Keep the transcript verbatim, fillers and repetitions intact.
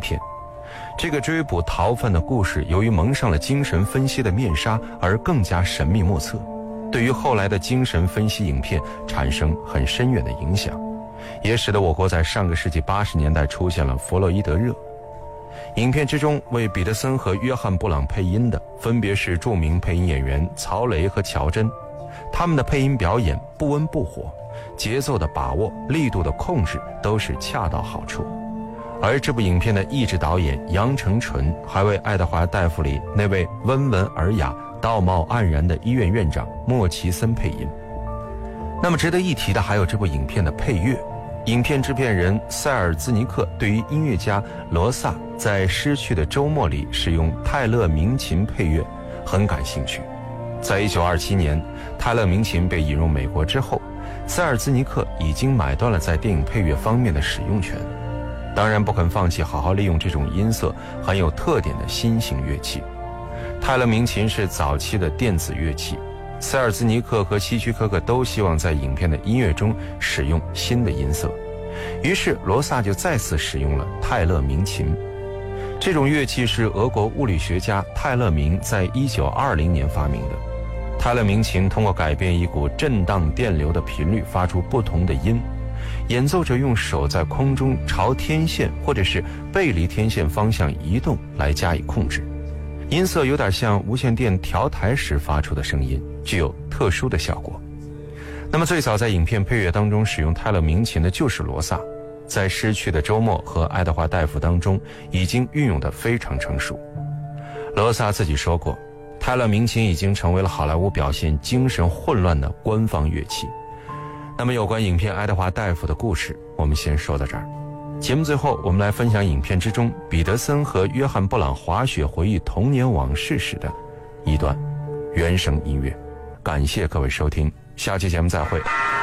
片。这个追捕逃犯的故事由于蒙上了精神分析的面纱而更加神秘莫测，对于后来的精神分析影片产生很深远的影响，也使得我国在上个世纪八十年代出现了弗洛伊德热。影片之中为彼得森和约翰布朗配音的分别是著名配音演员曹雷和乔真，他们的配音表演不温不火，节奏的把握、力度的控制都是恰到好处。而这部影片的译制导演杨成纯还为爱德华大夫里那位温文尔雅、道貌岸然的医院院长莫奇森配音。那么值得一提的还有这部影片的配乐。影片制片人塞尔兹尼克对于音乐家罗萨在《失去的周末》里使用泰勒鸣琴配乐很感兴趣。在一九二七年泰勒鸣琴被引入美国之后，塞尔兹尼克已经买断了在电影配乐方面的使用权，当然不肯放弃好好利用这种音色很有特点的新型乐器。泰勒鸣琴是早期的电子乐器，塞尔兹尼克和希区柯克都希望在影片的音乐中使用新的音色，于是罗萨就再次使用了泰勒鸣琴。这种乐器是俄国物理学家泰勒明在一九二零年发明的。泰勒鸣琴通过改变一股震荡电流的频率发出不同的音，演奏者用手在空中朝天线或者是背离天线方向移动来加以控制，音色有点像无线电调台时发出的声音，具有特殊的效果。那么最早在影片配乐当中使用泰勒鸣琴的就是罗萨，在《失去的周末》和《爱德华大夫》当中已经运用得非常成熟。罗萨自己说过，泰勒鸣琴已经成为了好莱坞表现精神混乱的官方乐器。那么有关影片《爱德华大夫》的故事我们先说到这儿。节目最后我们来分享影片之中彼得森和约翰布朗滑雪回忆童年往事时的一段原声音乐。感谢各位收听，下期节目再会。